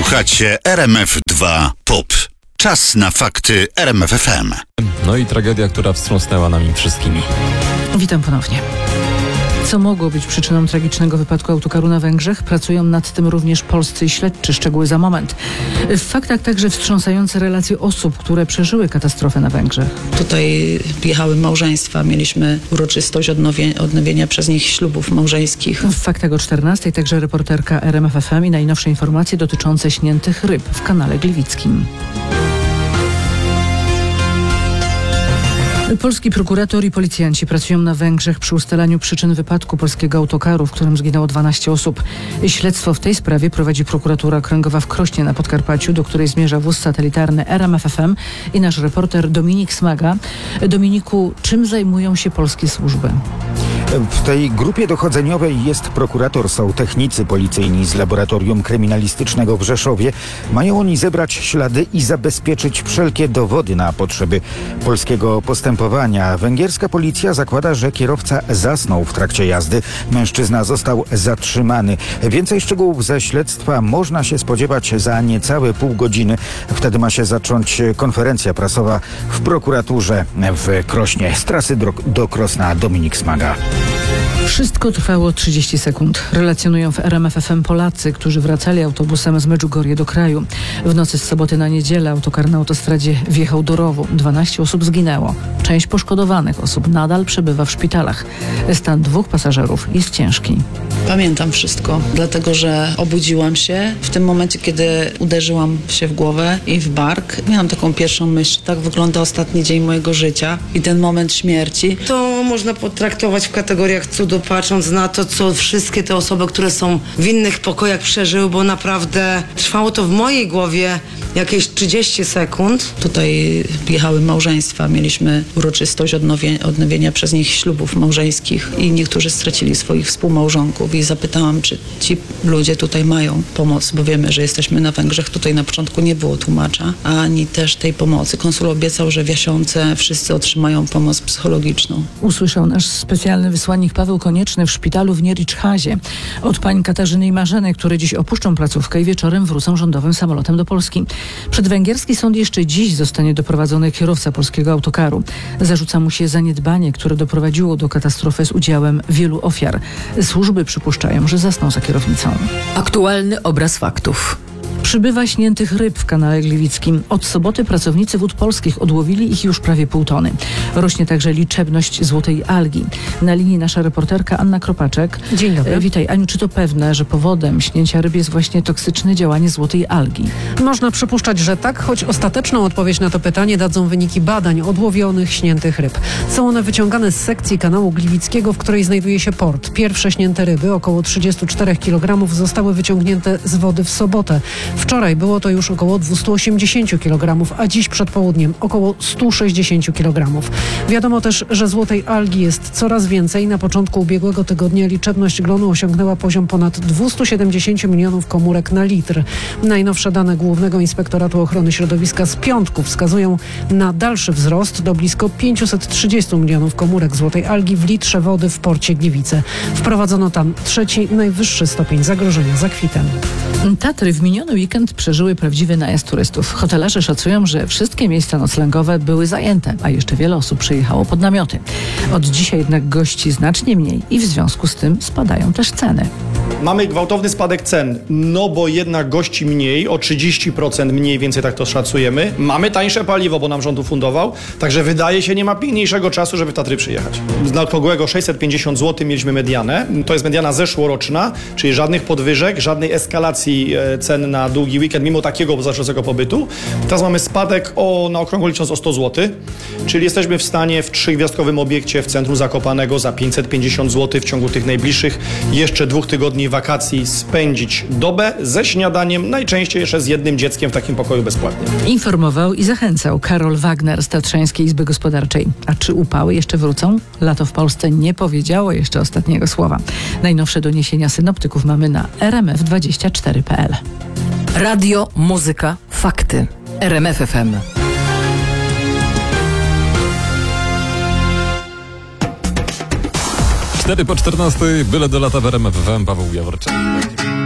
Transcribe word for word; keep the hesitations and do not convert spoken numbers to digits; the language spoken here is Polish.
Słuchacie R M F dwa Pop. Czas na fakty R M F F M. No i tragedia, która wstrząsnęła nami wszystkimi. Witam ponownie. Co mogło być przyczyną tragicznego wypadku autokaru na Węgrzech? Pracują nad tym również polscy śledczy. Szczegóły za moment. W faktach także wstrząsające relacje osób, które przeżyły katastrofę na Węgrzech. Tutaj jechały małżeństwa. Mieliśmy uroczystość odnowienia, odnowienia przez nich ślubów małżeńskich. W faktach o czternastej także reporterka R M F F M i najnowsze informacje dotyczące śniętych ryb w kanale Gliwickim. Polski prokurator i policjanci pracują na Węgrzech przy ustalaniu przyczyn wypadku polskiego autokaru, w którym zginęło dwanaście osób. Śledztwo w tej sprawie prowadzi prokuratura okręgowa w Krośnie na Podkarpaciu, do której zmierza wóz satelitarny R M F F M i nasz reporter Dominik Smaga. Dominiku, czym zajmują się polskie służby? W tej grupie dochodzeniowej jest prokurator, są technicy policyjni z Laboratorium Kryminalistycznego w Rzeszowie. Mają oni zebrać ślady i zabezpieczyć wszelkie dowody na potrzeby polskiego postępowania. Węgierska policja zakłada, że kierowca zasnął w trakcie jazdy. Mężczyzna został zatrzymany. Więcej szczegółów ze śledztwa można się spodziewać za niecałe pół godziny. Wtedy ma się zacząć konferencja prasowa w prokuraturze w Krośnie. Z trasy do, do Krosna Dominik Smaga. Wszystko trwało trzydzieści sekund. Relacjonują w R M F F M Polacy, którzy wracali autobusem z Medjugorje do kraju. W nocy z soboty na niedzielę autokar na autostradzie wjechał do rowu. dwanaście osób zginęło. Część poszkodowanych osób nadal przebywa w szpitalach. Stan dwóch pasażerów jest ciężki. Pamiętam wszystko, dlatego że obudziłam się w tym momencie, kiedy uderzyłam się w głowę i w bark. Miałam taką pierwszą myśl, tak wygląda ostatni dzień mojego życia i ten moment śmierci. To można potraktować w kategoriach cudu, patrząc na to, co wszystkie te osoby, które są w innych pokojach przeżyły, bo naprawdę trwało to w mojej głowie jakieś trzydzieści sekund. Tutaj jechały małżeństwa. Mieliśmy uroczystość odnowienia, odnowienia przez nich ślubów małżeńskich i niektórzy stracili swoich współmałżonków i zapytałam, czy ci ludzie tutaj mają pomoc, bo wiemy, że jesteśmy na Węgrzech. Tutaj na początku nie było tłumacza, ani też tej pomocy. Konsul obiecał, że w Jasiące wszyscy otrzymają pomoc psychologiczną. Usłyszał nasz specjalny wysłannik Paweł Konieczny w szpitalu w Niericzazie od pań Katarzyny i Marzeny, które dziś opuszczą placówkę i wieczorem wrócą rządowym samolotem do Polski. Przed węgierski sąd jeszcze dziś zostanie doprowadzony kierowca polskiego autokaru. Zarzuca mu się zaniedbanie, które doprowadziło do katastrofy z udziałem wielu ofiar. Służby przypuszczają, że zasnął za kierownicą. Aktualny obraz faktów. Przybywa śniętych ryb w kanale Gliwickim. Od soboty pracownicy Wód Polskich odłowili ich już prawie pół tony. Rośnie także liczebność złotej algi. Na linii nasza reporterka Anna Kropaczek. Dzień dobry. Witaj, Aniu, czy to pewne, że powodem śnięcia ryb jest właśnie toksyczne działanie złotej algi? Można przypuszczać, że tak, choć ostateczną odpowiedź na to pytanie dadzą wyniki badań odłowionych śniętych ryb. Są one wyciągane z sekcji kanału Gliwickiego, w której znajduje się port. Pierwsze śnięte ryby, około trzydzieści cztery kilogramów, zostały wyciągnięte z wody w sobotę. Wczoraj było to już około dwieście osiemdziesiąt kilogramów, a dziś przed południem około sto sześćdziesiąt kilogramów. Wiadomo też, że złotej algi jest coraz więcej. Na początku ubiegłego tygodnia liczebność glonu osiągnęła poziom ponad dwieście siedemdziesiąt milionów komórek na litr. Najnowsze dane Głównego Inspektoratu Ochrony Środowiska z piątku wskazują na dalszy wzrost do blisko pięćset trzydzieści milionów komórek złotej algi w litrze wody w porcie Gliwice. Wprowadzono tam trzeci, najwyższy stopień zagrożenia zakwitem. Tatry w miniony weekend przeżyły prawdziwy najazd turystów. Hotelarze szacują, że wszystkie miejsca noclegowe były zajęte, a jeszcze wiele osób przyjechało pod namioty. Od dzisiaj jednak gości znacznie mniej i w związku z tym spadają też ceny. Mamy gwałtowny spadek cen, no bo jednak gości mniej, o trzydzieści procent mniej więcej, tak to szacujemy. Mamy tańsze paliwo, bo nam rząd ufundował, także wydaje się, nie ma piękniejszego czasu, żeby w Tatry przyjechać. Dla okrągłego sześćset pięćdziesiąt złotych mieliśmy medianę, to jest mediana zeszłoroczna, czyli żadnych podwyżek, żadnej eskalacji cen na długi weekend, mimo takiego zeszłego pobytu. Teraz mamy spadek o, na okrągło licząc o sto złotych, czyli jesteśmy w stanie w trzygwiazdkowym obiekcie w centrum Zakopanego za pięćset pięćdziesiąt złotych w ciągu tych najbliższych jeszcze dwóch tygodni wakacji spędzić dobę ze śniadaniem, najczęściej jeszcze z jednym dzieckiem w takim pokoju bezpłatnie. Informował i zachęcał Karol Wagner z Tatrzańskiej Izby Gospodarczej. A czy upały jeszcze wrócą? Lato w Polsce nie powiedziało jeszcze ostatniego słowa. Najnowsze doniesienia synoptyków mamy na r m f dwadzieścia cztery kropka p l. Radio, muzyka, fakty. R M F F M. cztery po czternastej, byle do lata w R M F F M, Paweł Jaworczyk.